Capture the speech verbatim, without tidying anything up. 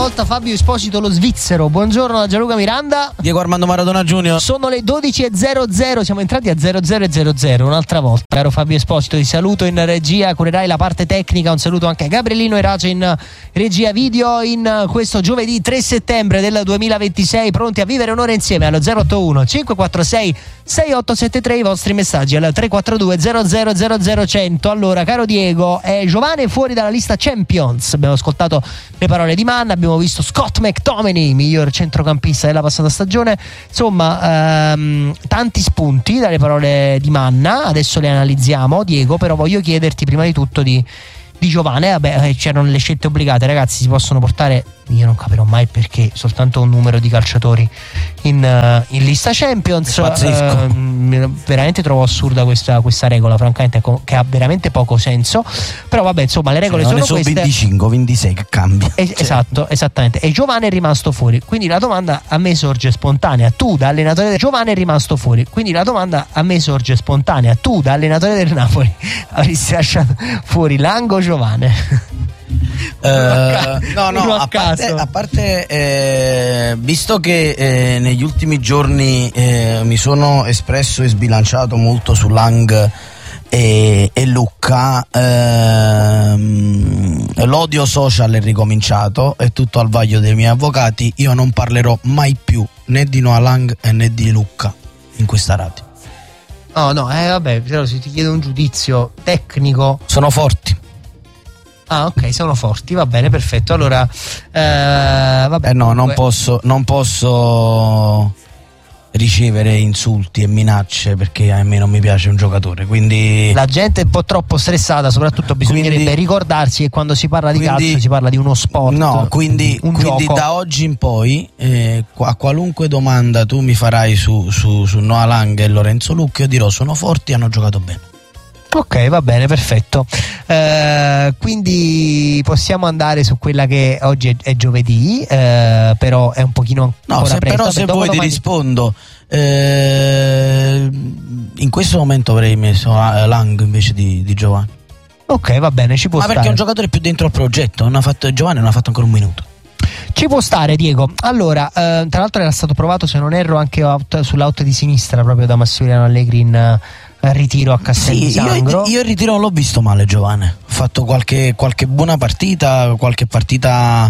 volta Fabio Esposito, lo svizzero. Buongiorno da Gianluca Miranda. Diego Armando Maradona Junior. Sono le dodici e zero zero, siamo entrati a zero zero e zero zero un'altra volta. Caro Fabio Esposito, ti saluto in regia, curerai la parte tecnica. Un saluto anche a Gabrielino Erace in regia video in questo giovedì tre settembre del duemilaventisei, pronti a vivere un'ora insieme allo zero otto uno cinque quattro sei sei otto sette tre, i vostri messaggi al tre quattro due zero zero zero zero cento. Allora, caro Diego, è Giovane fuori dalla lista Champions. Abbiamo ascoltato le parole di Manna, abbiamo visto Scott McTominay, miglior centrocampista della passata stagione. Insomma, ehm, tanti spunti dalle parole di Manna, adesso le analizziamo, Diego, però voglio chiederti prima di tutto di, di Giovane. Vabbè, c'erano le scelte obbligate, ragazzi, si possono portare, io non capirò mai perché, soltanto un numero di calciatori in, uh, in lista Champions. Uh, veramente trovo assurda questa, questa regola, francamente, che ha veramente poco senso. Però vabbè, insomma, le regole cioè, sono, sono queste. venticinque ventisei che cambia. Es- cioè. Esatto, esattamente. E Giovane è rimasto fuori. Quindi la domanda a me sorge spontanea. Tu, da allenatore del Giovane, è rimasto fuori. Quindi la domanda a me sorge spontanea. Tu, da allenatore del Napoli, avresti lasciato fuori Lango Giovane? Uh, no no a, a parte, a parte eh, visto che eh, negli ultimi giorni eh, mi sono espresso e sbilanciato molto su Lang e, e Lucca, ehm, l'odio social è ricominciato, è tutto al vaglio dei miei avvocati. Io non parlerò mai più né di Noah Lang né di Lucca in questa radio. No no eh vabbè, però se ti chiedo un giudizio tecnico, sono forti. Ah, ok, sono forti, va bene, perfetto. Allora, eh, vabbè. Eh no, non posso, non posso ricevere insulti e minacce perché a me non mi piace un giocatore. Quindi la gente è un po' troppo stressata, soprattutto bisognerebbe quindi, ricordarsi che quando si parla di quindi, calcio si parla di uno sport. No, quindi, un quindi gioco. Da oggi in poi, eh, a qualunque domanda tu mi farai su, su, su Noah Lang e Lorenzo Lucca, io dirò sono forti e hanno giocato bene. Ok, va bene, perfetto. Eh, quindi possiamo andare su quella che oggi è, è giovedì, eh, però è un pochino no, se, presto. però se Beh, vuoi domani... ti rispondo. Eh, in questo momento avrei messo Lang invece di, di Giovanni. Ok, va bene, ci può Ma stare. perché è un giocatore più dentro al progetto. Non ha fatto, Giovanni non ha fatto ancora un minuto. Ci può stare, Diego. Allora, eh, tra l'altro era stato provato, se non erro, anche out, sull'out di sinistra proprio da Massimiliano Allegri in uh, ritiro a Castel di sì, Sangro. Io, io il ritiro non l'ho visto male, Giovanni. Ha fatto qualche, qualche buona partita, qualche partita